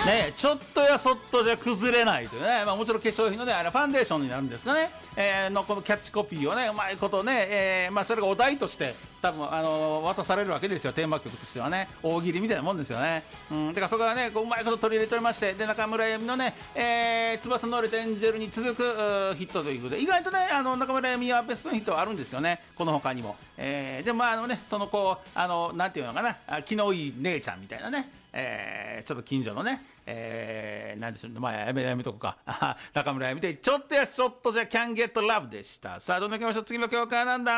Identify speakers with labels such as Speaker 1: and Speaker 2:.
Speaker 1: ね、ちょっとやそっとじゃ崩れないというね、まあ、もちろん化粧品のね、あれファンデーションになるんですかね、のこのキャッチコピーをね、うまいことね、まあ、それがお題として多分渡されるわけですよ、テーマ曲としてはね、大喜利みたいなもんですよね。だからそこがね、こううまいこと取り入れておりまして、で中村恵美のね、翼の折れたエンジェルに続くヒットということで、意外とね、中村恵美はベストのヒットはあるんですよね、この他にも。でもまあね、そのこうなんていうのかな、気のいい姉ちゃんみたいなね、ちょっと近所のね、なんでしょう、まあやめとこうか中村恵美でちょっとやそっとじゃ Can Get Love でした。さあどんどんいきましょう。次の教科はなんだ。